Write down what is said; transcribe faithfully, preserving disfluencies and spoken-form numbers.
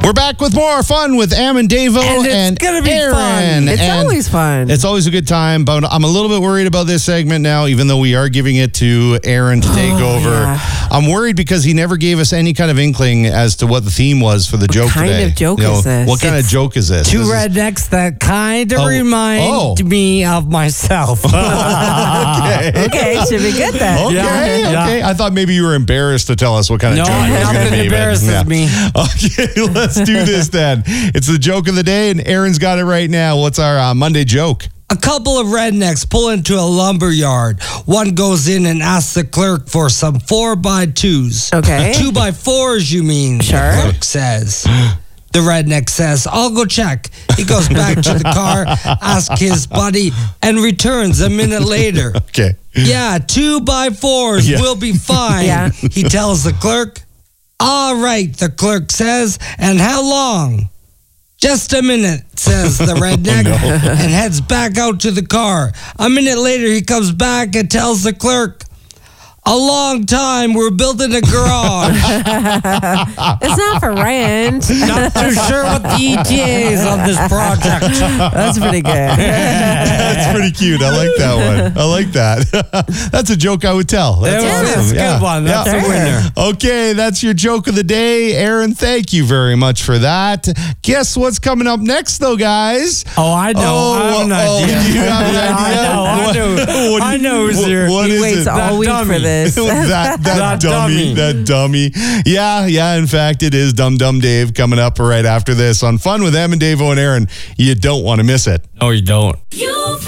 We're back with more fun with Am and Davo And it's and gonna be Aaron. fun. It's And always fun. It's always a good time, but I'm a little bit worried about this segment now, even though we are giving it to Aaron to take Oh, over. yeah. I'm worried because he never gave us any kind of inkling as to what the theme was for the What joke kind today. of joke You know, is this? What kind of joke is this? Two This is- rednecks that kind of Oh, remind oh. me of myself. okay. Okay, should be good then. Okay, Yeah, yeah. okay. I thought maybe you were embarrassed to tell us what kind of No, joke it was going to nothing be. but- embarrasses yeah. me. Okay, let's do this then. It's the joke of the day, and Aaron's got it right now. What's our uh, Monday joke? A couple of rednecks pull into a lumber yard. One goes in and asks the clerk for some four by twos. Okay. Two by fours, you mean? Sure. The clerk says. The redneck says, I'll go check. He goes back to the car, asks his buddy, and returns a minute later. Okay. Yeah, two by fours Yeah. will be fine. Yeah. He tells the clerk. All right, the clerk says. And how long? Just a minute, says the redneck, and heads back out to the car. A minute later, he comes back and tells the clerk, a long time, we're building a garage. It's not for rent. Not too sure what the E T A is on this project. That's pretty good. That's pretty cute. I like that one. I like that. That's a joke I would tell. That's That was awesome. a good Yeah. one. That's Yeah. a winner. Okay, that's your joke of the day. Aaron, thank you very much for that. Guess what's coming up next, though, guys? Oh, I know. Oh, I have an oh, idea. you have an Yeah, idea? I know. I What- know. what- I know who's what- here. what He is waits it? all That week for dummy. this. that that, That dummy, dummy. that dummy. Yeah, yeah. In fact, it is Dum Dum Dave coming up right after this on Fun with Em and Davo and Aaron. You don't want to miss it. No, you don't. You